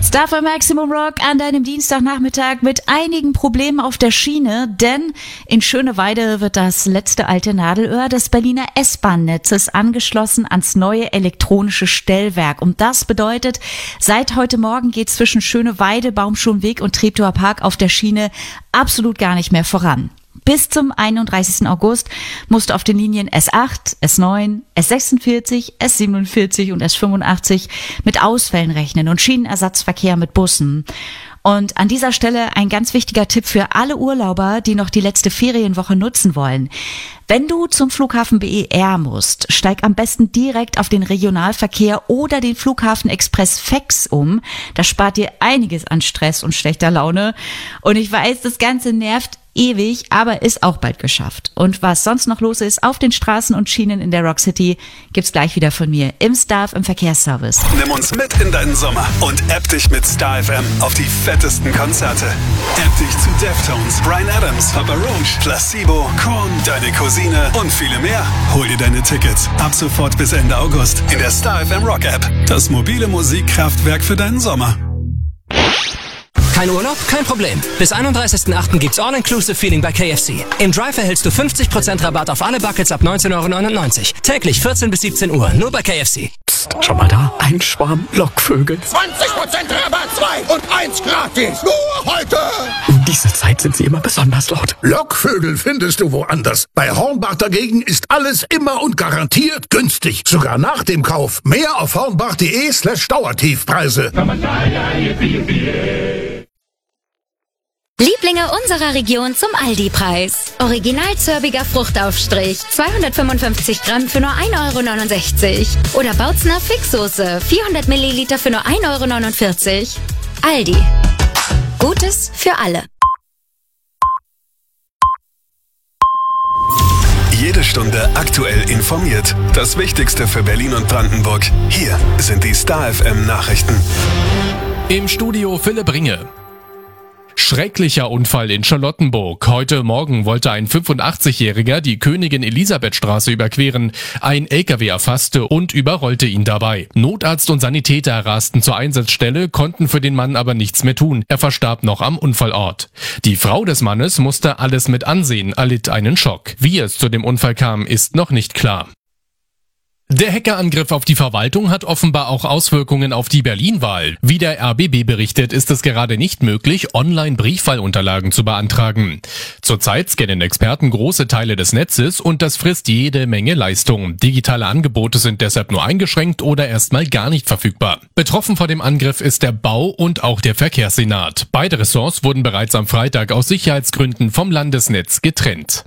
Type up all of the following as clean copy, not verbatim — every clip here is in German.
Star FM Maximum Rock an deinem Dienstagnachmittag mit einigen Problemen auf der Schiene, denn in Schöneweide wird das letzte alte Nadelöhr des Berliner S-Bahn-Netzes angeschlossen ans neue elektronische Stellwerk. Und das bedeutet, seit heute Morgen geht zwischen Schöneweide, Baumschulenweg und Treptower Park auf der Schiene absolut gar nicht mehr voran. Bis zum 31. August musst du auf den Linien S8, S9, S46, S47 und S85 mit Ausfällen rechnen und Schienenersatzverkehr mit Bussen. Und an dieser Stelle ein ganz wichtiger Tipp für alle Urlauber, die noch die letzte Ferienwoche nutzen wollen. Wenn du zum Flughafen BER musst, steig am besten direkt auf den Regionalverkehr oder den Flughafen Express Fex um. Das spart dir einiges an Stress und schlechter Laune. Und ich weiß, das Ganze nervt ewig, aber ist auch bald geschafft. Und was sonst noch los ist auf den Straßen und Schienen in der Rock City, gibt's gleich wieder von mir im Star FM Verkehrsservice. Nimm uns mit in deinen Sommer und app dich mit Star FM auf die fettesten Konzerte. App dich zu Deftones, Bryan Adams, Papa Roach, Placebo, Korn, Deine Cousine und viele mehr. Hol dir deine Tickets ab sofort bis Ende August in der Star FM Rock App. Das mobile Musikkraftwerk für deinen Sommer. Kein Urlaub? Kein Problem. Bis 31.08. gibt's All-Inclusive-Feeling bei KFC. Im Drive erhältst du 50% Rabatt auf alle Buckets ab 19,99 €. Täglich 14 bis 17 Uhr. Nur bei KFC. Psst, schau mal da. Ein Schwarm Lockvögel. 20% Rabatt, 2 und 1 gratis. Nur heute. In dieser Zeit sind sie immer besonders laut. Lockvögel findest du woanders. Bei Hornbach dagegen ist alles immer und garantiert günstig. Sogar nach dem Kauf. Mehr auf hornbach.de/Dauertiefpreise. Lieblinge unserer Region zum Aldi-Preis. Original zörbiger Fruchtaufstrich, 255 Gramm für nur 1,69 €. Oder Bautzner Fixsoße, 400 Milliliter für nur 1,49 €. Aldi. Gutes für alle. Jede Stunde aktuell informiert. Das Wichtigste für Berlin und Brandenburg. Hier sind die Star FM Nachrichten. Im Studio Philipp Ringe. Schrecklicher Unfall in Charlottenburg. Heute Morgen wollte ein 85-Jähriger die Königin-Elisabeth-Straße überqueren. Ein LKW erfasste und überrollte ihn dabei. Notarzt und Sanitäter rasten zur Einsatzstelle, konnten für den Mann aber nichts mehr tun. Er verstarb noch am Unfallort. Die Frau des Mannes musste alles mit ansehen, erlitt einen Schock. Wie es zu dem Unfall kam, ist noch nicht klar. Der Hackerangriff auf die Verwaltung hat offenbar auch Auswirkungen auf die Berlin-Wahl. Wie der RBB berichtet, ist es gerade nicht möglich, online Briefwahlunterlagen zu beantragen. Zurzeit scannen Experten große Teile des Netzes und das frisst jede Menge Leistung. Digitale Angebote sind deshalb nur eingeschränkt oder erstmal gar nicht verfügbar. Betroffen vor dem Angriff ist der Bau- und auch der Verkehrssenat. Beide Ressorts wurden bereits am Freitag aus Sicherheitsgründen vom Landesnetz getrennt.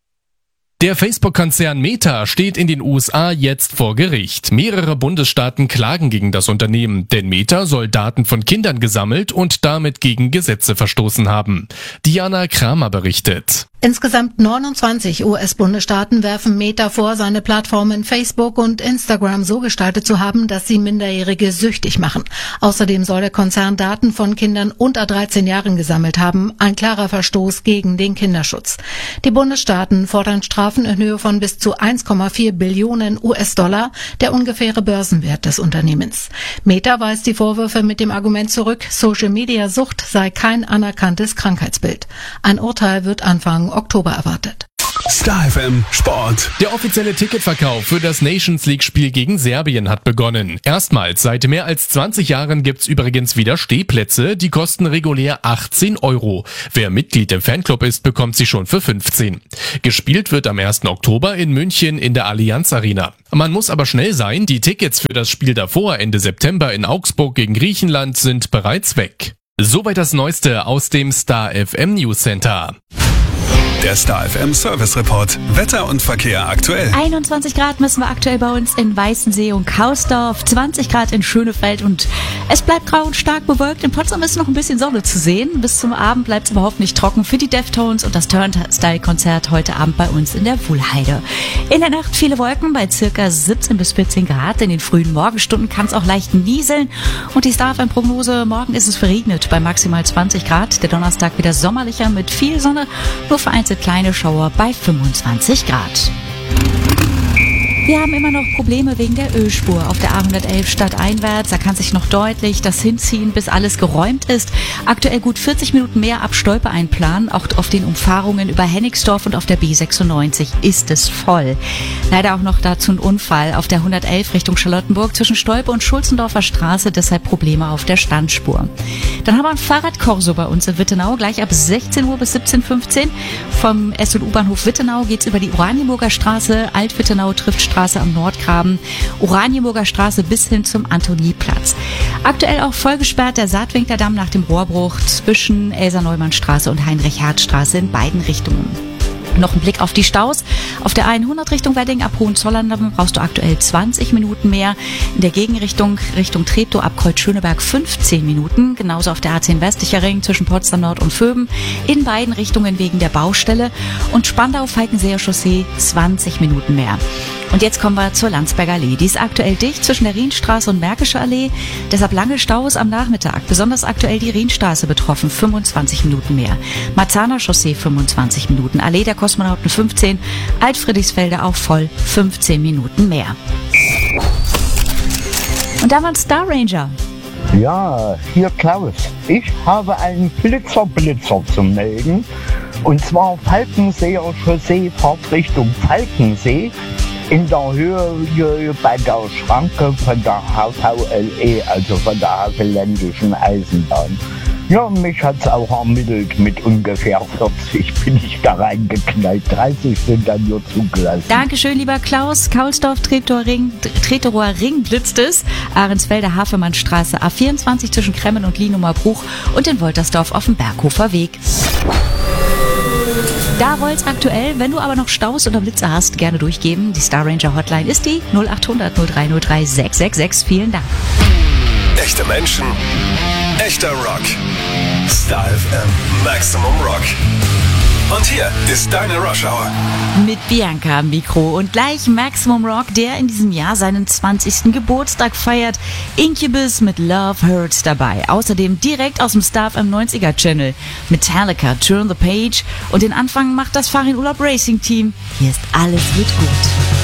Der Facebook-Konzern Meta steht in den USA jetzt vor Gericht. Mehrere Bundesstaaten klagen gegen das Unternehmen, denn Meta soll Daten von Kindern gesammelt und damit gegen Gesetze verstoßen haben. Diana Kramer berichtet. Insgesamt 29 US-Bundesstaaten werfen Meta vor, seine Plattformen Facebook und Instagram so gestaltet zu haben, dass sie Minderjährige süchtig machen. Außerdem soll der Konzern Daten von Kindern unter 13 Jahren gesammelt haben, ein klarer Verstoß gegen den Kinderschutz. Die Bundesstaaten fordern Strafen in Höhe von bis zu 1,4 Billionen US-Dollar, der ungefähre Börsenwert des Unternehmens. Meta weist die Vorwürfe mit dem Argument zurück, Social-Media-Sucht sei kein anerkanntes Krankheitsbild. Ein Urteil wird Anfang Oktober erwartet. Star FM Sport. Der offizielle Ticketverkauf für das Nations League-Spiel gegen Serbien hat begonnen. Erstmals seit mehr als 20 Jahren gibt's übrigens wieder Stehplätze, die kosten regulär 18 €. Wer Mitglied im Fanclub ist, bekommt sie schon für 15. Gespielt wird am 1. Oktober in München in der Allianz Arena. Man muss aber schnell sein, die Tickets für das Spiel davor Ende September in Augsburg gegen Griechenland sind bereits weg. Soweit das Neueste aus dem Star FM News Center. Der Star FM Service Report. Wetter und Verkehr aktuell. 21 Grad messen wir aktuell bei uns in Weißensee und Kausdorf, 20 Grad in Schönefeld und es bleibt grau und stark bewölkt. In Potsdam ist noch ein bisschen Sonne zu sehen. Bis zum Abend bleibt es überhaupt nicht trocken für die Deftones und das Turnstile-Konzert heute Abend bei uns in der Wuhlheide. In der Nacht viele Wolken bei circa 17 bis 14 Grad. In den frühen Morgenstunden kann es auch leicht nieseln und die Star FM-Prognose, morgen ist es verregnet bei maximal 20 Grad. Der Donnerstag wieder sommerlicher mit viel Sonne, nur vereinzelt kleine Schauer bei 25 Grad. Wir haben immer noch Probleme wegen der Ölspur auf der A111 stadteinwärts. Da kann sich noch deutlich das hinziehen, bis alles geräumt ist. Aktuell gut 40 Minuten mehr ab Stolpe einplanen. Auch auf den Umfahrungen über Hennigsdorf und auf der B96 ist es voll. Leider auch noch dazu ein Unfall auf der 111 Richtung Charlottenburg zwischen Stolpe und Schulzendorfer Straße. Deshalb Probleme auf der Standspur. Dann haben wir ein Fahrradkorso bei uns in Wittenau. Gleich ab 16 Uhr bis 17:15 Uhr. Vom S- und U-Bahnhof Wittenau geht's über die Oranienburger Straße, Alt-Wittenau trifft Straße am Nordgraben, Oranienburger Straße bis hin zum Antonieplatz. Aktuell auch voll gesperrt der Saatwinkler Damm nach dem Rohrbruch zwischen Elsa-Neumann-Straße und Heinrich-Hertz-Straße in beiden Richtungen. Noch ein Blick auf die Staus. Auf der A100 Richtung Wedding ab Hohenzollern brauchst du aktuell 20 Minuten mehr. In der Gegenrichtung Richtung Treptow ab Kreuz-Schöneberg 15 Minuten. Genauso auf der A10 westlicher Ring zwischen Potsdam Nord und Vöben. In beiden Richtungen wegen der Baustelle. Und Spandau-Falkenseer Chaussee 20 Minuten mehr. Und jetzt kommen wir zur Landsberger Allee. Die ist aktuell dicht zwischen der Rienstraße und Märkische Allee. Deshalb lange Staus am Nachmittag. Besonders aktuell die Rienstraße betroffen. 25 Minuten mehr. Marzahner Chaussee 25 Minuten. Allee der Kosmonauten 15. Altfriedrichsfelde auch voll. 15 Minuten mehr. Und da war ein Star Ranger. Ja, hier Klaus. Ich habe einen Blitzer zu melden. Und zwar Falkenseer Chaussee, Fahrtrichtung Falkensee. In der Höhe hier bei der Schranke von der HVLE, also von der Havelländischen Eisenbahn. Ja, mich hat's auch ermittelt, mit ungefähr 40 bin ich da reingeknallt. 30 sind dann nur zugelassen. Dankeschön, lieber Klaus. Kaulsdorf, Tretower Ring blitzt es. Ahrensfelder, Hafemannstraße, A24 zwischen Kremmen und Lienumer Bruch und in Woltersdorf auf dem Berghofer Weg. Da rollt's aktuell. Wenn du aber noch Staus oder Blitze hast, gerne durchgeben. Die Star Ranger Hotline ist die 0800 0303 666. Vielen Dank. Echte Menschen, echter Rock. Star FM Maximum Rock. Und hier ist deine Rush Hour. Mit Bianca am Mikro und gleich Maximum Rock, der in diesem Jahr seinen 20. Geburtstag feiert. Incubus mit Love Hurts dabei. Außerdem direkt aus dem Star FM 90er Channel. Metallica, Turn the Page. Und den Anfang macht das Farin Urlaub Racing Team. Hier ist Alles wird gut.